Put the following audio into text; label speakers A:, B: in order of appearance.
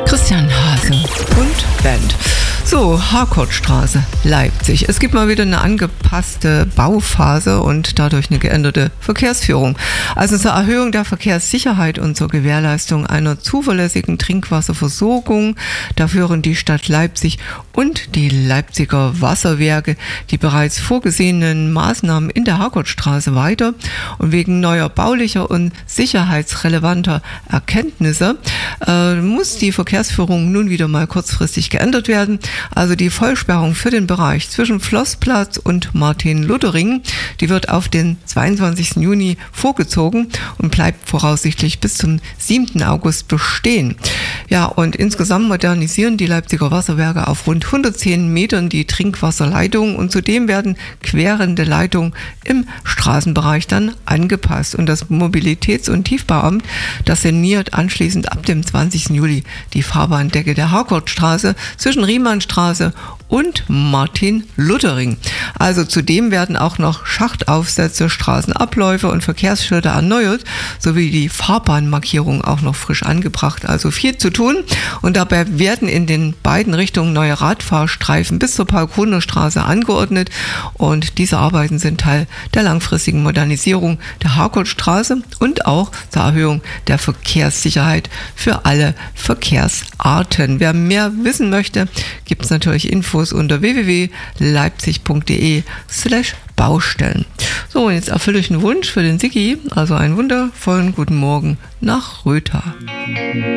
A: Christian Hase und Band. So, Harkortstraße, Leipzig. Es gibt mal wieder eine angepasste Bauphase und dadurch eine geänderte Verkehrsführung. Also zur Erhöhung der Verkehrssicherheit und zur Gewährleistung einer zuverlässigen Trinkwasserversorgung, da führen die Stadt Leipzig und die Leipziger Wasserwerke die bereits vorgesehenen Maßnahmen in der Harkortstraße weiter. Und wegen neuer baulicher und sicherheitsrelevanter Erkenntnisse muss die Verkehrsführung nun wieder mal kurzfristig geändert werden. Also die Vollsperrung für den Bereich zwischen Flossplatz und Martin-Luther-Ring, die wird auf den 22. Juni vorgezogen und bleibt voraussichtlich bis zum 7. August bestehen. Ja, und insgesamt modernisieren die Leipziger Wasserwerke auf rund 110 Metern die Trinkwasserleitung und zudem werden querende Leitungen im Straßenbereich dann angepasst. Und das Mobilitäts- und Tiefbauamt, das saniert anschließend ab dem 20. Juli die Fahrbahndecke der Harkortstraße zwischen Riemannstraße und Martin-Luther-Ring. Also zudem werden auch noch Schachtaufsätze, Straßenabläufe und Verkehrsschilder erneuert, sowie die Fahrbahnmarkierung auch noch frisch angebracht. Also viel zu tun und dabei werden in den beiden Richtungen neue Radfahrstreifen bis zur Paul-Kroner-Straße angeordnet und diese Arbeiten sind Teil der langfristigen Modernisierung der Harkortstraße und auch zur Erhöhung der Verkehrssicherheit für alle Verkehrsarten. Wer mehr wissen möchte, gibt es natürlich Infos unter www.leipzig.de/Baustellen. So, und jetzt erfülle ich einen Wunsch für den Sigi, also einen wundervollen guten Morgen nach Rötha.